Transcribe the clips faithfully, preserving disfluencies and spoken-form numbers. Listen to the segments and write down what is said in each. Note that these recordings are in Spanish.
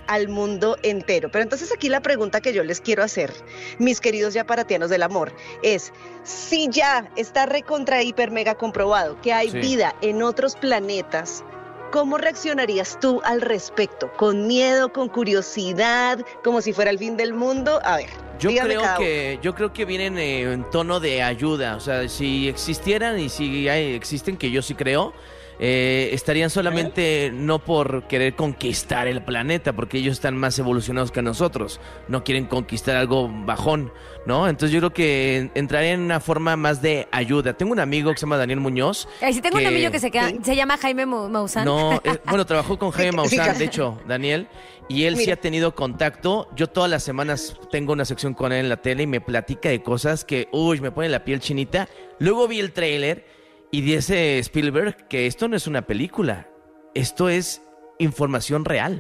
al mundo entero. Pero entonces aquí la pregunta que yo les quiero hacer, mis queridos yaparatianos del amor, es si ya está recontra hiper mega comprobado que hay Sí. vida en otros planetas, ¿cómo reaccionarías tú al respecto? ¿Con miedo, con curiosidad, como si fuera el fin del mundo? A ver, Yo dígame creo cada uno. que yo creo que vienen eh, en tono de ayuda, o sea, si existieran y si hay- existen, que yo sí creo, eh, estarían solamente no por querer conquistar el planeta, porque ellos están más evolucionados que nosotros, no quieren conquistar algo bajón, ¿no? Entonces yo creo que entraría en una forma más de ayuda. Tengo un amigo que se llama Daniel Muñoz. Ay, si tengo que- un amigo que se, queda, Sí. se llama Jaime Mau- Maussan. No, eh, bueno, trabajó con Jaime Sí, Maussan, sí. de hecho, Daniel, y él sí Mira. ha tenido contacto. Yo todas las semanas tengo una sección con él en la tele y me platica de cosas que, uy, me pone la piel chinita. Luego vi el tráiler y dice Spielberg que esto no es una película, esto es información real.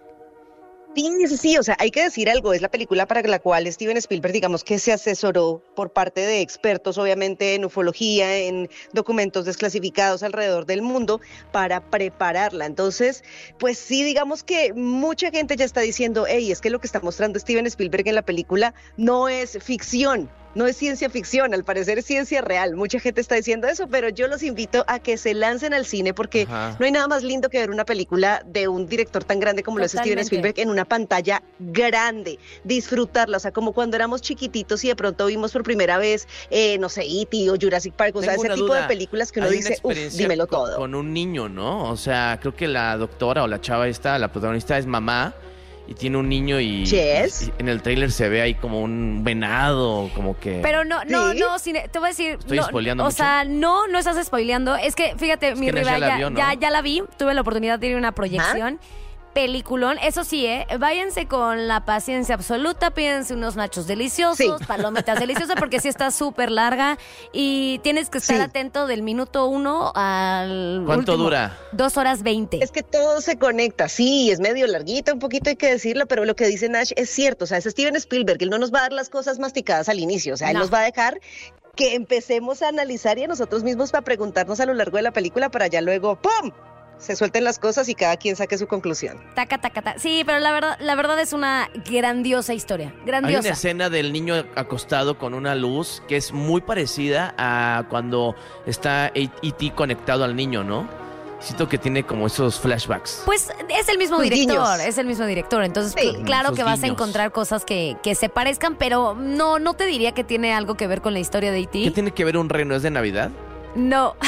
Sí, sí, sí, o sea, hay que decir algo, es la película para la cual Steven Spielberg, digamos que se asesoró por parte de expertos, obviamente en ufología, en documentos desclasificados alrededor del mundo, para prepararla. Entonces, pues sí, digamos que mucha gente ya está diciendo, hey, es que lo que está mostrando Steven Spielberg en la película no es ficción. No es ciencia ficción, al parecer es ciencia real. Mucha gente está diciendo eso, pero yo los invito a que se lancen al cine porque Ajá. no hay nada más lindo que ver una película de un director tan grande como lo es Steven Totalmente. Spielberg en una pantalla grande, disfrutarla, o sea, como cuando éramos chiquititos y de pronto vimos por primera vez, eh, no sé, E T o Jurassic Park, o sea, Tengo ese una tipo duda. de películas que uno Hay una dice, uff, experiencia dímelo con, todo. con un niño, ¿no? O sea, creo que la doctora o la chava esta, la protagonista es mamá y tiene un niño y, Yes. y en el tráiler se ve ahí como un venado, como que... Pero no, no, Sí. no, cine- te voy a decir. ¿Estoy no, spoileando O mucho? sea, no, no estás spoileando. Es que, fíjate, mi que Nash rival ya la ya, vio, ¿no? ya, ya la vi. Tuve la oportunidad de ir a una proyección. Peliculón, eso sí, ¿eh? Váyanse con la paciencia absoluta, pídense unos nachos deliciosos, Sí. palomitas deliciosas, porque sí está súper larga y tienes que estar Sí. atento del minuto uno al ¿Cuánto último. dura? Dos horas veinte. Es que todo se conecta, sí, es medio larguita, un poquito hay que decirlo, pero lo que dice Nash es cierto, o sea, es Steven Spielberg, él no nos va a dar las cosas masticadas al inicio, o sea, él No. nos va a dejar que empecemos a analizar y a nosotros mismos para preguntarnos a lo largo de la película para ya luego, ¡pum!, se suelten las cosas y cada quien saque su conclusión. Taca, taca, taca. Sí, pero la verdad, la verdad es una grandiosa historia. Hay Grandiosa. una escena del niño acostado con una luz que es muy parecida a cuando está E T conectado al niño, ¿no? Siento que tiene como esos flashbacks. Pues es el mismo Sus director, guiños. es el mismo director. Entonces, Sí. cl- claro Sus que vas a guiños. encontrar cosas que, que se parezcan, pero no, no te diría que tiene algo que ver con la historia de E T. ¿Qué tiene que ver un reno? ¿Es de Navidad? No.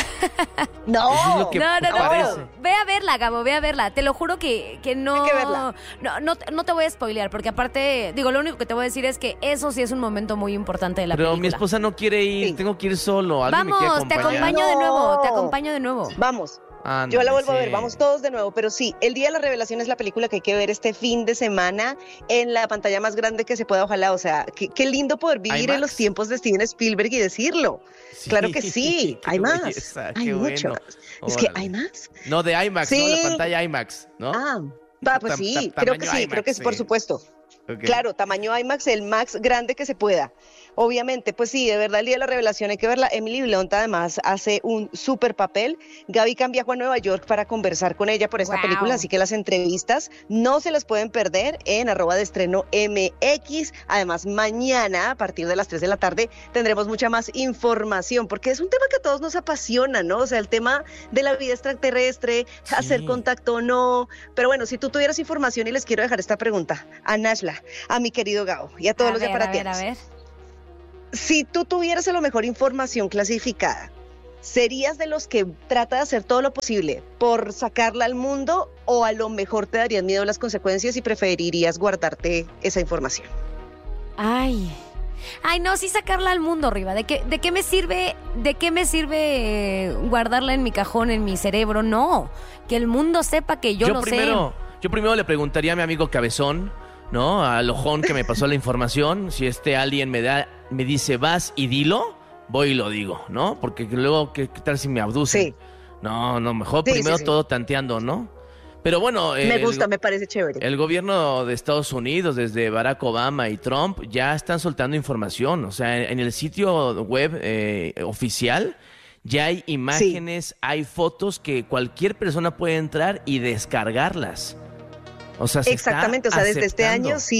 No, Eso es lo que No, no, no. parece. Ve a verla, Gabo, ve a verla. Te lo juro que, que no, Hay que verla. no, no. No te voy a spoilear, porque aparte, digo, lo único que te voy a decir es que eso sí es un momento muy importante de la Pero película. mi esposa no quiere ir, Sí. tengo que ir solo. ¿Alguien me quiere Vamos, te acompañar? acompaño de nuevo, te No. acompaño de nuevo. vamos. Ándale, Yo la vuelvo a ver, sí. vamos todos de nuevo, pero sí, El Día de la Revelación es la película que hay que ver este fin de semana en la pantalla más grande que se pueda, ojalá, o sea, qué, qué lindo poder vivir IMAX. en los tiempos de Steven Spielberg y decirlo. Sí, Claro que sí, qué hay más, belleza, hay qué mucho bueno. más. Es que Órale. hay más. No, de IMAX, ¿no? Sí. La pantalla IMAX, ¿no? Ah, va, pues Tam- sí, tam- creo que tamaño sí, creo que IMAX, sí, por sí. supuesto. Ok. Claro, tamaño IMAX, el max grande que se pueda. Obviamente, pues sí, de verdad, el Día de la Revelación hay que verla. Emily Blunt además hace un súper papel. Gaby Cam viajó a Nueva York para conversar con ella por esta Wow. película, así que las entrevistas no se las pueden perder en arroba de estreno M X. Además, mañana a partir de las tres de la tarde tendremos mucha más información, porque es un tema que a todos nos apasiona, ¿no? O sea, el tema de la vida extraterrestre, Sí. hacer contacto o no. Pero bueno, si tú tuvieras información, y les quiero dejar esta pregunta a Nashla, a mi querido Gabo y a todos a los ver, a ver, a yaparatianos. ver. Si tú tuvieras a lo mejor información clasificada, ¿serías de los que trata de hacer todo lo posible por sacarla al mundo o a lo mejor te darían miedo las consecuencias y preferirías guardarte esa información? Ay. Ay, no, sí sacarla al mundo, Riva. ¿De qué, de qué me sirve, de qué me sirve eh, guardarla en mi cajón, en mi cerebro? No. Que el mundo sepa que yo, lo primero, Yo primero le preguntaría a mi amigo Cabezón, ¿no? Al ojón que me pasó la información. Si este alien me da, me dice vas y dilo, voy y lo digo, ¿no? Porque luego, ¿qué, qué tal si me abducen? Sí. No, no, mejor Sí, primero sí, sí. todo tanteando, ¿no? Pero bueno, Me el- gusta, me parece chévere. El gobierno de Estados Unidos, desde Barack Obama y Trump, ya están soltando información. O sea, en, en el sitio web eh, oficial ya hay imágenes, hay fotos que cualquier persona puede entrar y descargarlas. O sea, se Exactamente, o está sea, desde este aceptando. año, sí. Sí, o sea, Exactamente, desde este año, aceptando. sí.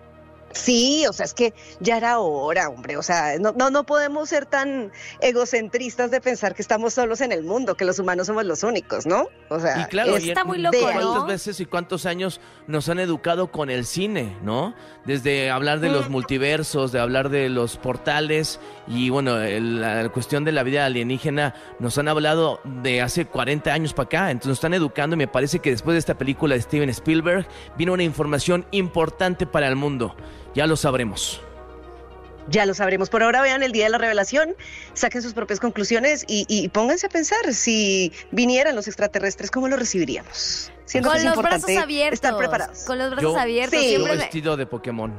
Sí, o sea, es que ya era hora, hombre, o sea, no, no, no podemos ser tan egocentristas de pensar que estamos solos en el mundo, que los humanos somos los únicos, ¿no? O Y sea, claro, es y Está muy de loco, ahí. cuántas ¿no? veces y cuántos años nos han educado con el cine, ¿no? Desde hablar de los multiversos, de hablar de los portales y bueno, el- la cuestión de la vida alienígena nos han hablado de hace cuarenta años para acá, entonces nos están educando y me parece que después de esta película de Steven Spielberg viene una información importante para el mundo, ya lo sabremos. Ya lo sabremos. Por ahora vean el día de la revelación, saquen sus propias conclusiones y, y pónganse a pensar si vinieran los extraterrestres, ¿cómo lo recibiríamos? Siento que Con es los importante brazos abiertos. estar preparados. Con los brazos Yo- abiertos. Sí. Yo Siempre me- vestido de Pokémon.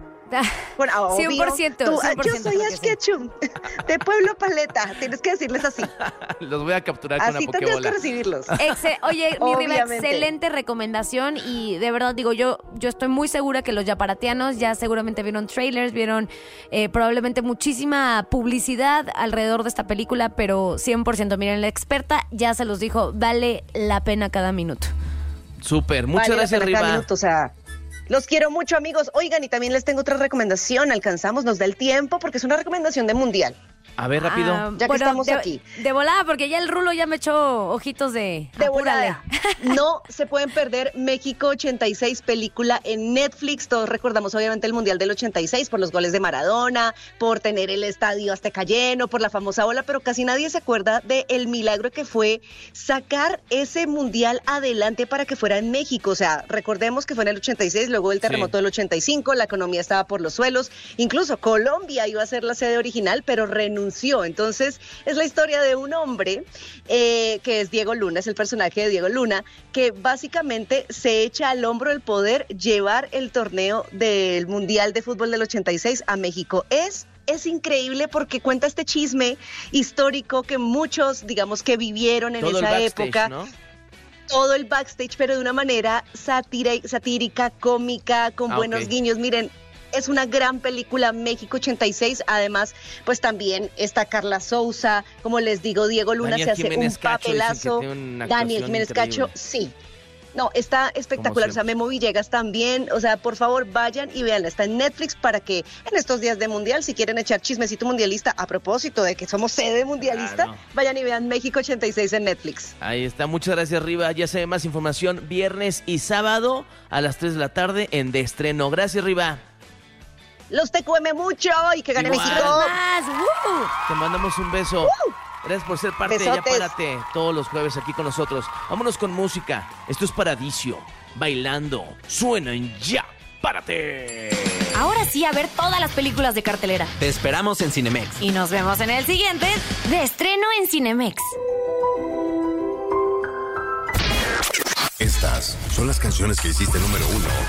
Bueno, obvio, cien por ciento, tú, ah, cien por yo ciento soy creo que Ash sí. Ketchum, de Pueblo Paleta, tienes que decirles así, Los voy a capturar con así una tendrías que Pokébola. recibirlos. Exe- Oye, mi Riva, Obviamente. excelente recomendación y de verdad digo, yo yo estoy muy segura que los yaparatianos ya seguramente vieron trailers, vieron eh, probablemente muchísima publicidad alrededor de esta película, pero cien por ciento, miren, la experta ya se los dijo, vale la pena cada minuto. Súper, muchas Vale la gracias, pena cada Riva. minuto, o sea, los quiero mucho, amigos. Oigan, y también les tengo otra recomendación. Alcanzamos, nos da el tiempo porque es una recomendación de mundial. A ver, rápido. Ah, Ya que estamos de, aquí. De volada, porque ya el rulo ya me echó ojitos de... De apúrale. volada. No se pueden perder México ochenta y seis, película en Netflix. Todos recordamos obviamente el Mundial del ochenta y seis por los goles de Maradona, por tener el estadio Azteca lleno, por la famosa ola, pero casi nadie se acuerda del milagro que fue sacar ese Mundial adelante para que fuera en México. O sea, recordemos que fue en el ochenta y seis, luego del terremoto Sí. del ochenta y cinco, la economía estaba por los suelos, incluso Colombia iba a ser la sede original, pero renunció. Entonces, es la historia de un hombre eh, que es Diego Luna, es el personaje de Diego Luna, que básicamente se echa al hombro el poder llevar el torneo del Mundial de Fútbol del ochenta y seis a México. Es Es increíble porque cuenta este chisme histórico que muchos, digamos, que vivieron en Todo el esa backstage, época. ¿no? Todo el backstage, pero de una manera satira- satírica, cómica, con Ah, buenos ok. guiños. Miren, es una gran película, México ochenta y seis. Además, pues también está Carla Souza, como les digo, Diego Luna Daniel se hace Jiménez un Cacho, dicen que papelazo. tiene una Daniel actuación Jiménez increíble. Cacho, sí. No, está espectacular. O sea, siempre. Memo Villegas también. O sea, por favor, vayan y veanla. Está en Netflix para que en estos días de Mundial, si quieren echar chismecito mundialista, a propósito de que somos sede mundialista, Claro. vayan y vean México ochenta y seis en Netflix. Ahí está, muchas gracias, Riva. Ya sabe más información viernes y sábado a las tres de la tarde en De Estreno. Gracias, Riva. Los te cueme mucho y que gane Igual. México. Más, ¡uh! Te mandamos un beso. Gracias por ser parte de Ya Besotes. Párate todos los jueves aquí con nosotros. Vámonos con música. Esto es Paradiso. Bailando. Suena en Ya Párate. Ahora sí, a ver todas las películas de cartelera. Te esperamos en Cinemex. Y nos vemos en el siguiente de estreno en Cinemex. Estas son las canciones que hiciste número uno